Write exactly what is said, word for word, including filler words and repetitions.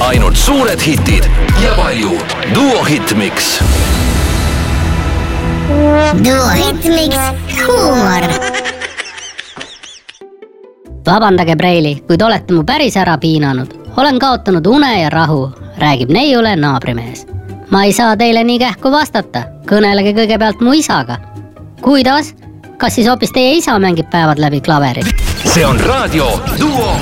ainult suured hitid ja palju Duo Hitmix. Duo Hitmix huumor. Vabandage, Preili, kuid olete mu päris ära piinanud. Olen kaotanud une ja rahu, räägib neiule naabrimees. Ma ei saa teile nii kähku vastata. Kõnelege kõigepealt mu isaga. Kuidas? Kas siis hoopis teie isa mängib päevad läbi klaverit? See on raadio Duo